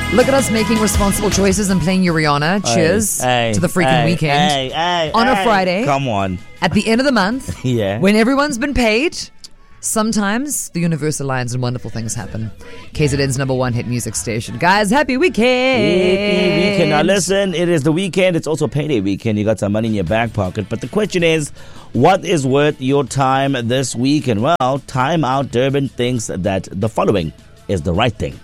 Look at us making responsible choices and playing Rihanna. Cheers to the freaking weekend. On a Friday. Come on. At the end of the month. Yeah. When everyone's been paid. Sometimes the universe aligns and wonderful things happen. KZN's #1 hit music station. Guys, happy weekend. Happy weekend. Now listen, it is the weekend. It's also payday weekend. You got some money in your back pocket. But the question is, what is worth your time this week? And well, Time Out Durban thinks that the following is the right thing.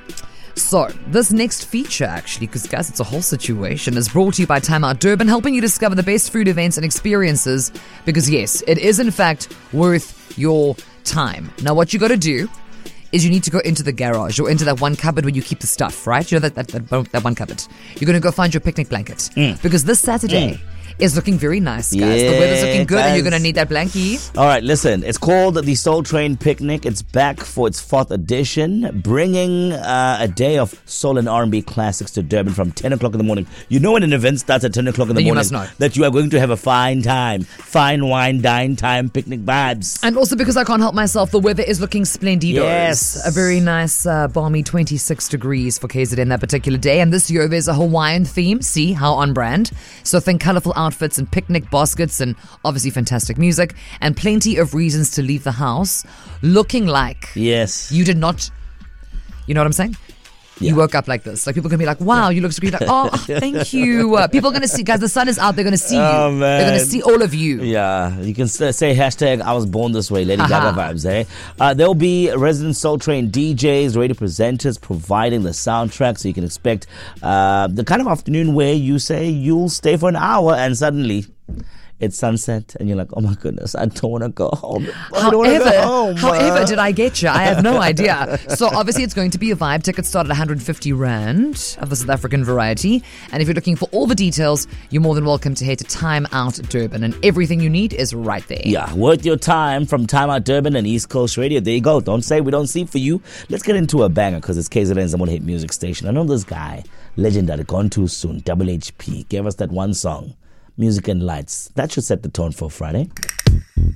So, this next feature, actually, because guys, it's a whole situation, is brought to you by Time Out Durban, helping you discover the best food events and experiences. Because yes, it is in fact worth your time. Now, what you got to do is you need to go into the garage or into that one cupboard where you keep the stuff, right? You know that one cupboard. You're going to go find your picnic blanket because this Saturday is looking very nice, guys. The weather's looking good and you're going to need that blankie. All right, listen. It's called the Soul Train Picnic. It's back for its 4th edition, bringing a day of soul and R&B classics to Durban from 10 o'clock in the morning. You know when an event starts at 10 o'clock in the morning, you must know that you are going to have a fine time, fine wine, dine time, picnic vibes. And also because I can't help myself, the weather is looking splendidos. Yes. A very nice balmy 26 degrees for KZN that particular day. And this year there's a Hawaiian theme. See, how on brand. So think colourful outfits and picnic baskets and obviously fantastic music and plenty of reasons to leave the house looking like you did not, you know what I'm saying? You woke up like this. Like people are going to be like, wow, you look so great. Like, oh, thank you. People are going to see, guys, the sun is out. They're going to see you. Man. They're going to see all of you. Yeah, you can say hashtag I was born this way, Lady Gaga vibes, eh? There'll be resident Soul Train DJs, radio presenters providing the soundtrack, so you can expect the kind of afternoon where you say you'll stay for an hour and suddenly it's sunset and you're like, oh my goodness, I don't want to go home. However, did I get you? I have no idea. So obviously it's going to be a vibe. Tickets start at 150 Rand of the South African variety. And if you're looking for all the details, you're more than welcome to head to Time Out Durban. And everything you need is right there. Yeah, worth your time from Time Out Durban and East Coast Radio. There you go. Don't say we don't see for you. Let's get into a banger because it's KZN's #1 hit music station. I know this guy, legendary, gone too soon, Double HP, gave us that one song. Music and Lights. That should set the tone for Friday.